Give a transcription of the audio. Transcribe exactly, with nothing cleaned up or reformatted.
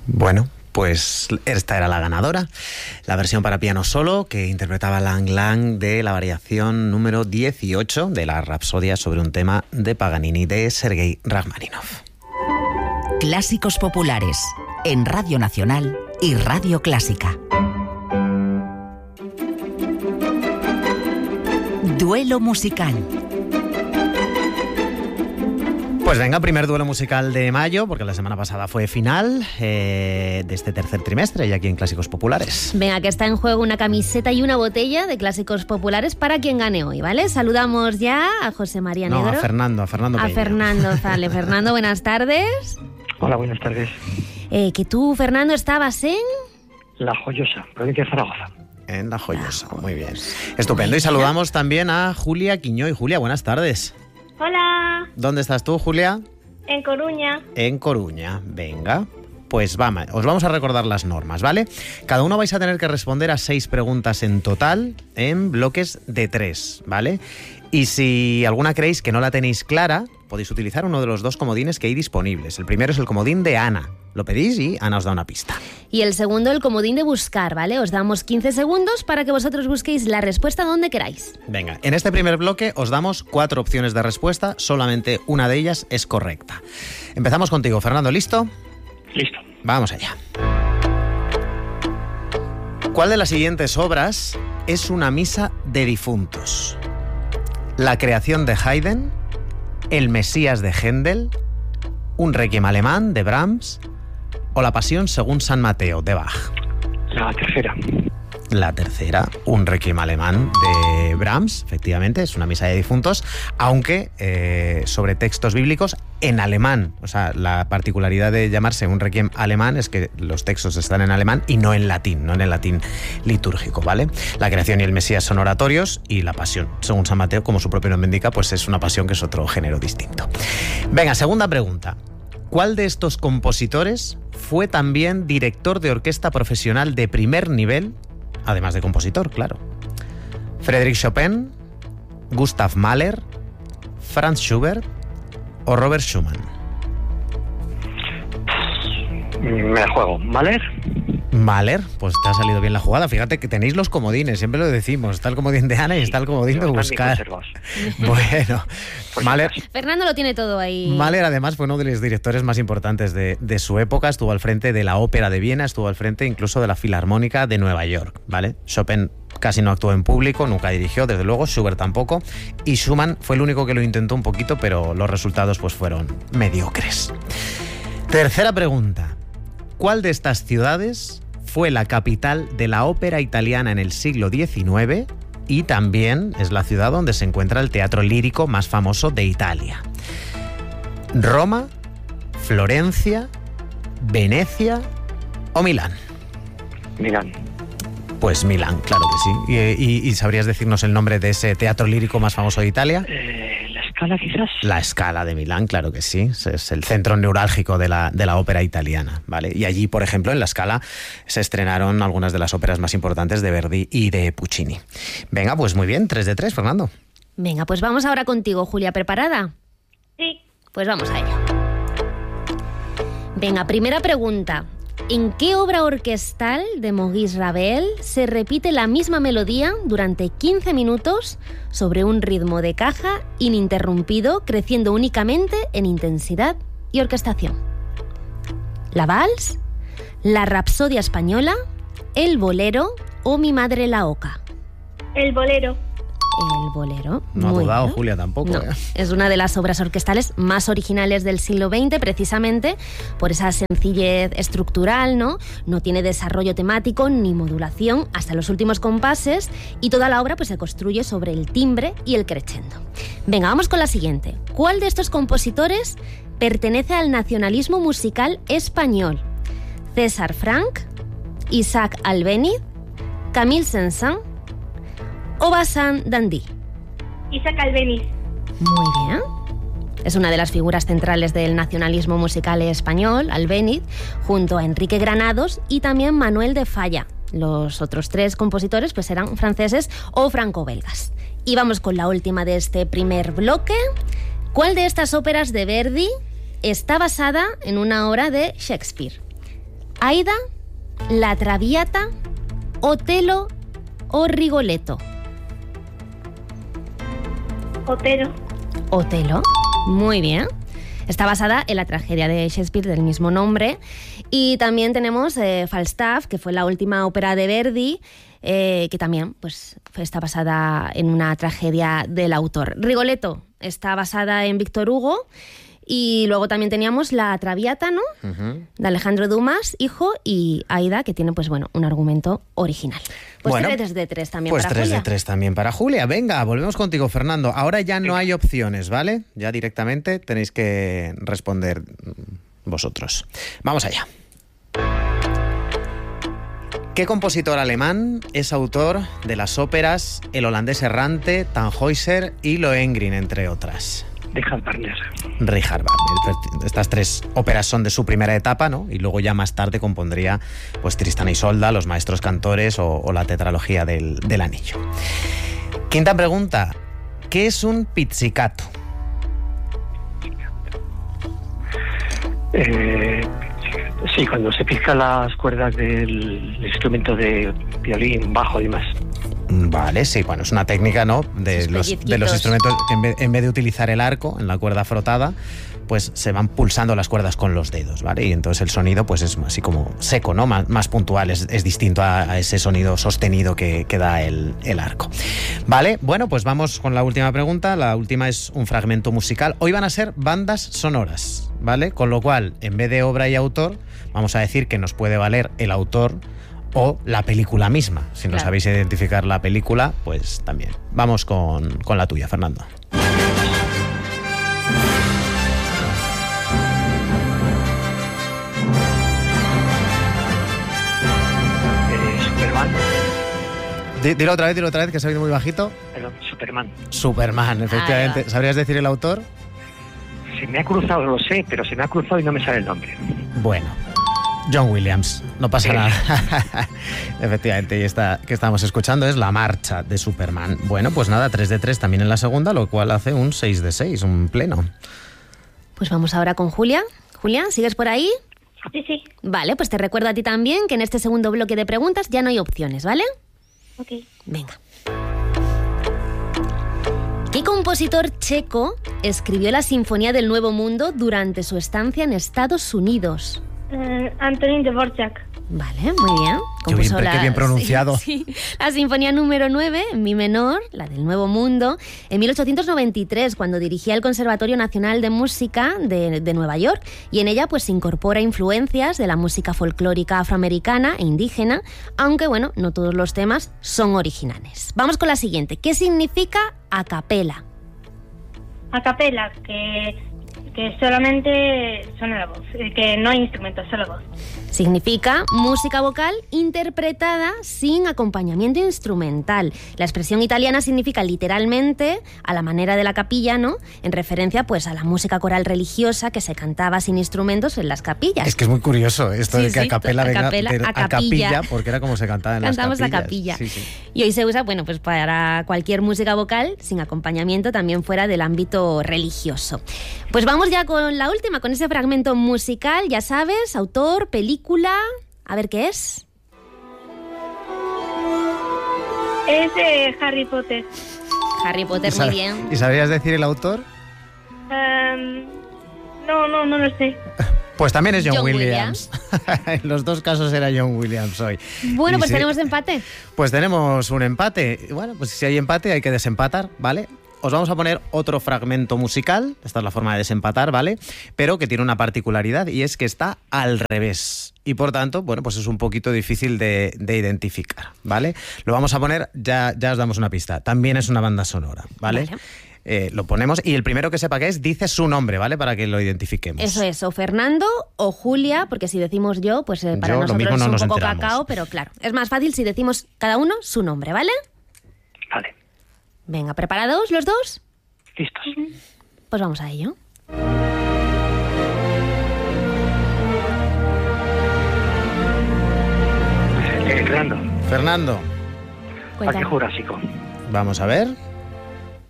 Bueno, pues esta era la ganadora, la versión para piano solo que interpretaba Lang Lang de la variación número dieciocho de la Rapsodia sobre un tema de Paganini de Sergei Rachmaninoff. Clásicos populares en Radio Nacional y Radio Clásica. Duelo musical. Pues venga, primer duelo musical de mayo, porque la semana pasada fue final eh, de este tercer trimestre y aquí en Clásicos Populares. Venga, que está en juego una camiseta y una botella de Clásicos Populares para quien gane hoy, ¿vale? Saludamos ya a José María Negro. No, a Fernando, a Fernando Peña. A Fernando, vale. Fernando, buenas tardes. Hola, buenas tardes. Eh, que tú, Fernando, estabas en... La Joyosa, provincia de Zaragoza. En La Joyosa, muy bien. Estupendo. Y saludamos también a Julia Quiñoy. Julia, buenas tardes. Hola. ¿Dónde estás tú, Julia? En Coruña. En Coruña, venga. Pues vamos, os vamos a recordar las normas, ¿vale? Cada uno vais a tener que responder a seis preguntas en total en bloques de tres, ¿vale? Y si alguna creéis que no la tenéis clara, podéis utilizar uno de los dos comodines que hay disponibles. El primero es el comodín de Ana. Lo pedís y Ana os da una pista. Y el segundo, el comodín de buscar, ¿vale? Os damos quince segundos para que vosotros busquéis la respuesta donde queráis. Venga, en este primer bloque os damos cuatro opciones de respuesta, solamente una de ellas es correcta. Empezamos contigo, Fernando, ¿listo? Listo. Vamos allá. ¿Cuál de las siguientes obras es una misa de difuntos? ¿La creación de Haydn? ¿El Mesías de Händel? ¿Un requiem alemán de Brahms? ¿O la Pasión según San Mateo de Bach? La tercera. La tercera, un requiem alemán de Brahms, efectivamente, es una misa de difuntos, aunque eh, sobre textos bíblicos en alemán. O sea, la particularidad de llamarse un requiem alemán es que los textos están en alemán y no en latín, no en el latín litúrgico, ¿vale? La creación y el Mesías son oratorios y la Pasión, según San Mateo, como su propio nombre indica, pues es una pasión que es otro género distinto. Venga, segunda pregunta. ¿Cuál de estos compositores fue también director de orquesta profesional de primer nivel, además de compositor, claro? ¿Frédéric Chopin, Gustav Mahler, Franz Schubert o Robert Schumann? Me la juego. ¿Mahler? Mahler, pues te ha salido bien la jugada. Fíjate que tenéis los comodines, siempre lo decimos. Está el comodín de Ana y está el comodín de buscar. Bueno, pues Mahler... Fernando lo tiene todo ahí. Mahler además fue uno de los directores más importantes de, de su época. Estuvo al frente de la Ópera de Viena, estuvo al frente incluso de la Filarmónica de Nueva York, ¿vale? Chopin casi no actuó en público, nunca dirigió, desde luego, Schubert tampoco, y Schumann fue el único que lo intentó un poquito, pero los resultados pues fueron mediocres. Tercera pregunta. ¿Cuál de estas ciudades fue la capital de la ópera italiana en el siglo diecinueve y también es la ciudad donde se encuentra el teatro lírico más famoso de Italia? ¿Roma, Florencia, Venecia o Milán? Milán. Pues Milán, claro que sí. ¿Y, y, y sabrías decirnos el nombre de ese teatro lírico más famoso de Italia? Eh, ¿La Scala quizás? La Scala de Milán, claro que sí. Es el centro neurálgico de la, de la ópera italiana, ¿vale? Y allí, por ejemplo, en la Scala se estrenaron algunas de las óperas más importantes de Verdi y de Puccini. Venga, pues muy bien, tres de tres, Fernando. Venga, pues vamos ahora contigo, Julia. ¿Preparada? Sí. Pues vamos a ello. Venga, primera pregunta. ¿En qué obra orquestal de Maurice Ravel se repite la misma melodía durante quince minutos sobre un ritmo de caja ininterrumpido, creciendo únicamente en intensidad y orquestación? ¿La Vals, la Rapsodia española, el Bolero o Mi madre la oca? El Bolero. El Bolero. No ha Muy dudado, bien. Julia, tampoco. No, ¿eh? es una de las obras orquestales más originales del siglo veinte, precisamente por esa sencillez estructural, ¿no? No tiene desarrollo temático ni modulación hasta los últimos compases y toda la obra pues, se construye sobre el timbre y el crescendo. Venga, vamos con la siguiente. ¿Cuál de estos compositores pertenece al nacionalismo musical español? ¿César Franck, Isaac Albéniz, Camille Saint-Saëns o Bazán Dandy? Isaac Albéniz. Muy bien. Es una de las figuras centrales del nacionalismo musical español, Albéniz, junto a Enrique Granados y también Manuel de Falla. Los otros tres compositores pues eran franceses o franco-belgas. Y vamos con la última de este primer bloque. ¿Cuál de estas óperas de Verdi está basada en una obra de Shakespeare? ¿Aida, La Traviata, Otelo o Rigoletto? Otelo. Otelo, muy bien. Está basada en la tragedia de Shakespeare del mismo nombre. Y también tenemos eh, Falstaff, que fue la última ópera de Verdi, eh, que también pues, está basada en una tragedia del autor. Rigoletto está basada en Víctor Hugo. Y luego también teníamos La Traviata, ¿no? Uh-huh. De Alejandro Dumas, hijo, y Aida, que tiene, pues bueno, un argumento original. Pues bueno, tres de tres también pues para tres Julia. de tres también para Julia. Venga, volvemos contigo, Fernando. Ahora ya no hay opciones, ¿vale? Ya directamente tenéis que responder vosotros. Vamos allá. ¿Qué compositor alemán es autor de las óperas El holandés errante, Tannhäuser y Lohengrin, entre otras? Richard Wagner. Richard Wagner. Estas tres óperas son de su primera etapa, ¿no? Y luego ya más tarde compondría pues Tristán y Isolda, Los maestros cantores o, o la tetralogía del, del Anillo. Quinta pregunta. ¿Qué es un pizzicato? Eh, sí, cuando se pizcan las cuerdas del instrumento de violín, bajo y demás. Vale, sí, bueno, es una técnica, ¿no? De los, de los instrumentos, en vez, en vez de utilizar el arco en la cuerda frotada, pues se van pulsando las cuerdas con los dedos, ¿vale? Y entonces el sonido pues es así como seco, ¿no? Más, más puntual, es, es distinto a, a ese sonido sostenido que, que da el, el arco. Vale, bueno, pues vamos con la última pregunta. La última es un fragmento musical. Hoy van a ser bandas sonoras, ¿vale? Con lo cual, en vez de obra y autor, vamos a decir que nos puede valer el autor o la película misma. Si no claro. sabéis identificar la película, pues también. Vamos con, con la tuya, Fernando. Eh, Superman. D- dilo otra vez, dilo otra vez, que se ha oído muy bajito. Perdón, Superman. Superman, efectivamente. ¿Sabrías decir el autor? Se me ha cruzado, lo sé, pero se me ha cruzado y no me sale el nombre. Bueno, John Williams, no pasa nada. Efectivamente, y esta que estamos escuchando es La marcha de Superman. Bueno, pues nada, tres de tres también en la segunda, lo cual hace un seis de seis, un pleno. Pues vamos ahora con Julia. Julia, ¿sigues por ahí? Sí, sí. Vale, pues te recuerdo a ti también que en este segundo bloque de preguntas ya no hay opciones, ¿vale? Ok. Venga. ¿Qué compositor checo escribió la Sinfonía del Nuevo Mundo durante su estancia en Estados Unidos? Uh, Antonín Dvorak. Vale, muy bien. Qué bien, qué bien pronunciado. Sí, sí. La Sinfonía número nueve, en mi menor, la del Nuevo Mundo, en mil ochocientos noventa y tres, cuando dirigía el Conservatorio Nacional de Música de, de Nueva York, y en ella pues se incorpora influencias de la música folclórica afroamericana e indígena, aunque bueno, no todos los temas son originales. Vamos con la siguiente. ¿Qué significa a capela? A capela, que, que solamente suena la voz, que no hay instrumentos, solo voz. Significa música vocal interpretada sin acompañamiento instrumental. La expresión italiana significa literalmente a la manera de la capilla, ¿no? En referencia pues a la música coral religiosa que se cantaba sin instrumentos en las capillas. Es que es muy curioso esto sí, de que sí, a capela venga a capella, de, a, a capilla, capilla, porque era como se cantaba en Cantamos las capillas. a capilla. Sí, sí. Y hoy se usa, bueno, pues para cualquier música vocal sin acompañamiento, también fuera del ámbito religioso. Pues vamos ya con la última, con ese fragmento musical, ya sabes, autor, película. A ver qué es. Es de Harry Potter. Harry Potter, muy bien. ¿Y sabrías decir el autor? Um, no, no, no lo sé. Pues también es John, John Williams. En los dos casos era John Williams hoy. Bueno, Y pues sí, tenemos empate. Pues tenemos un empate. Bueno, pues si hay empate hay que desempatar, ¿vale? Os vamos a poner otro fragmento musical, esta es la forma de desempatar, ¿vale? Pero que tiene una particularidad y es que está al revés. Y por tanto, bueno, pues es un poquito difícil de, de identificar, ¿vale? Lo vamos a poner, ya, ya os damos una pista. También es una banda sonora, ¿vale? Vale. Eh, lo ponemos y el primero que sepa qué es, dice su nombre, ¿vale? Para que lo identifiquemos. Eso es, o Fernando o Julia, porque si decimos yo, pues eh, para Yo, lo nosotros mismo, es no un nos poco enteramos. cacao, pero claro, es más fácil si decimos cada uno su nombre, ¿vale? Vale. Venga, ¿preparados los dos? Listos. Pues vamos a ello. Eh, Fernando. Fernando, Parque Cuéntanos. Jurásico. vamos a ver.